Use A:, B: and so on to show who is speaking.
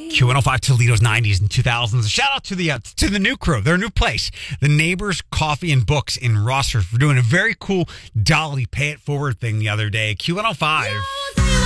A: Q105 Toledo's 90s and 2000s. Shout out to the new crew, their new place, the Neighbors Coffee and Books in Rossford, for doing a very cool Dolly Pay It Forward thing the other day. Q105.